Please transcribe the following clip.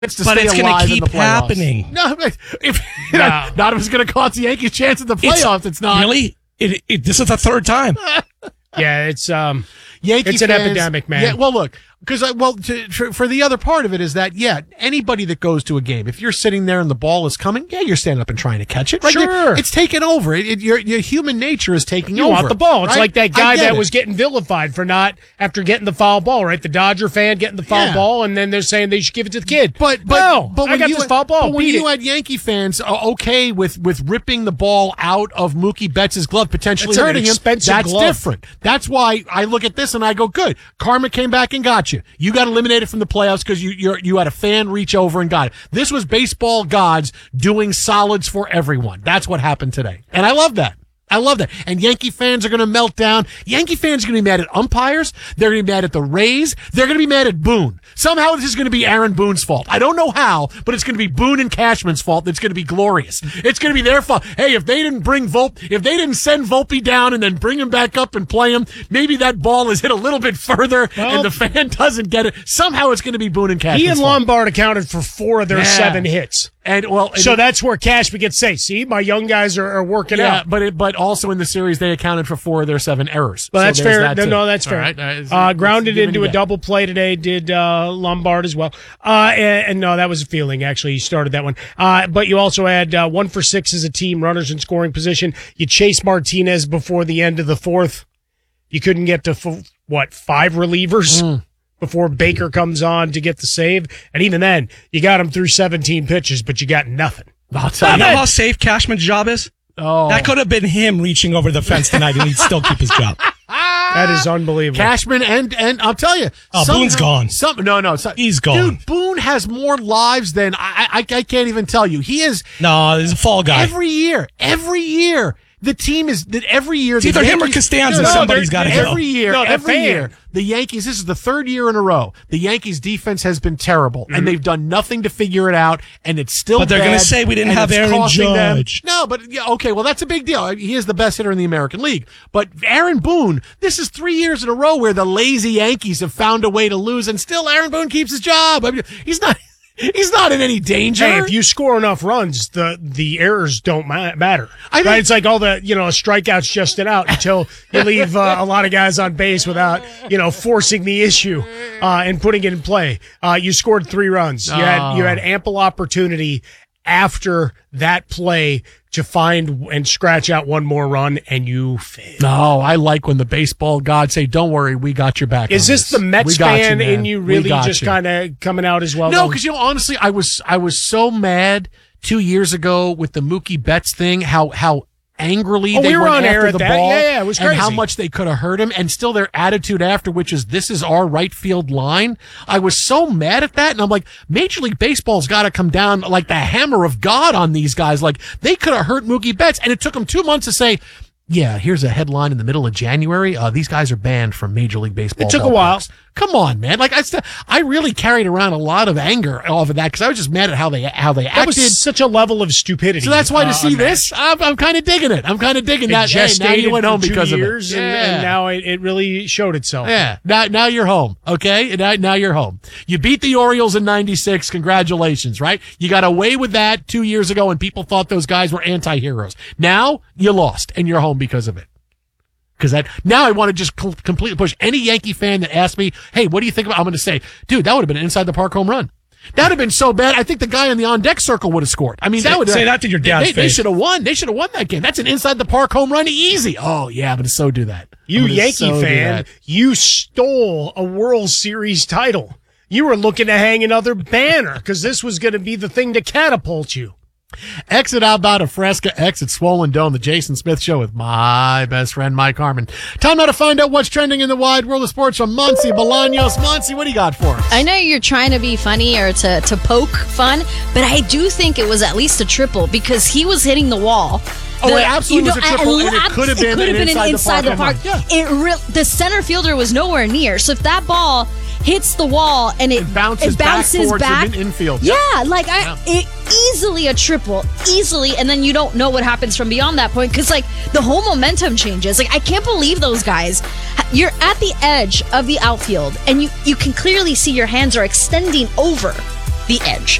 to but stay it's alive keep in the playoffs. happening. No, not if it's going to cost the Yankees chance in the playoffs. It's not. Really? This is the third time. Yeah, it's Yankee it's an fans, epidemic, man. Yeah, well, look, because for the other part of it is that anybody that goes to a game, if you're sitting there and the ball is coming, you're standing up and trying to catch it. Right? Sure, it's taken over. Your human nature is taking over. You want the ball. It's right? like that guy that was getting vilified for not after getting the foul ball. Right, the Dodger fan getting the foul ball, and then they're saying they should give it to the kid. But I got this foul ball. But when you had Yankee fans okay with ripping the ball out of Mookie Betts' glove, potentially hurting him, that's different. That's why I look at this and I go, good. Karma came back and got you. You got eliminated from the playoffs because you had a fan reach over and got it. This was baseball gods doing solids for everyone. That's what happened today. And I love that. And Yankee fans are going to melt down. Yankee fans are going to be mad at umpires. They're going to be mad at the Rays. They're going to be mad at Boone. Somehow this is going to be Aaron Boone's fault. I don't know how, but it's going to be Boone and Cashman's fault. It's going to be glorious. It's going to be their fault. Hey, if they didn't send Volpe down and then bring him back up and play him, maybe that ball is hit a little bit further and the fan doesn't get it. Somehow it's going to be Boone and Cashman's fault. He and Lombard accounted for 4 of their 7 hits. So that's where Cashman gets say, see, my young guys are working out. But also in the series they accounted for 4 of their 7 errors. Well, that's fair. That's fair. Right. Grounded into a double play today. Did Lombard as well. And no, that was a feeling. Actually, he started that one. But you also had 1 for 6 as a team, runners in scoring position. You chased Martinez before the end of the 4th. You couldn't get to 5 relievers. Before Baker comes on to get the save. And even then, you got him through 17 pitches, but you got nothing. I'll tell you. You know how safe Cashman's job is? Oh. That could have been him reaching over the fence tonight and he'd still keep his job. That is unbelievable. Cashman and I'll tell you. Boone's gone. He's gone. Dude, Boone has more lives than I can't even tell you. He is. No, he's a fall guy. Every year. The team is that every year. It's either him or Costanza. Somebody's got to go. Every year, the Yankees. This is the 3rd year in a row. The Yankees' defense has been terrible, and they've done nothing to figure it out. And it's still. But they're going to say we didn't have Aaron Judge. No, but okay. Well, that's a big deal. He is the best hitter in the American League. But Aaron Boone, this is 3 years in a row where the lazy Yankees have found a way to lose, and still Aaron Boone keeps his job. I mean, he's not in any danger. Hey, if you score enough runs, the errors don't matter. Right? It's like all the strikeouts just out until you leave a lot of guys on base without forcing the issue and putting it in play. You scored 3 runs. You had ample opportunity after that play to find and scratch out one more run, and you failed. No, I like when the baseball gods say, don't worry, we got your back. Is this the Mets fan in you really just kind of coming out as well? No, because honestly, I was so mad 2 years ago with the Mookie Betts thing, how angrily they were on after the ball. Yeah, it was crazy. And how much they could have hurt him, and still their attitude after, which is, this is our right field line. I was so mad at that, and I'm like, Major League Baseball's got to come down like the hammer of God on these guys. Like, they could have hurt Mookie Betts, and it took them 2 months to say, yeah, here's a headline in the middle of January. These guys are banned from Major League Baseball. It took a while. Come on, man. Like I really carried around a lot of anger off of that because I was just mad at how they acted. That was such a level of stupidity. So that's why to see this, I'm kind of digging it. I'm kind of digging that. Hey, now you went home because of it. And now it really showed itself. Yeah. Now you're home. Okay. Now you're home. You beat the Orioles in '96. Congratulations. Right. You got away with that 2 years ago, and people thought those guys were anti-heroes. Now you lost, and you're home because of it. Because now I want to just completely push any Yankee fan that asks me, hey, what do you think about? I'm going to say, dude, that would have been an inside the park home run. That would have been so bad. I think the guy on the on deck circle would have scored. I mean, say that to your dad's face. They should have won. They should have won that game. That's an inside the park home run, easy. Oh yeah, but so do that. You Yankee fan, you stole a World Series title. You were looking to hang another banner because this was going to be the thing to catapult you. Exit Outbound of Fresca, exit Swollen Dome, the Jason Smith Show with my best friend, Mike Harmon. Time now to find out what's trending in the wide world of sports from Monsi Bolaños. Monsi, what do you got for us? I know you're trying to be funny or to poke fun, but I do think it was at least a triple because he was hitting the wall. It absolutely was a triple, and it could have been an inside the park. Yeah. The center fielder was nowhere near, so if that ball hits the wall and it bounces back in infield. Yeah, it easily a triple, easily, and then you don't know what happens from beyond that point because the whole momentum changes. I can't believe those guys. You're at the edge of the outfield, and you can clearly see your hands are extending over The Edge.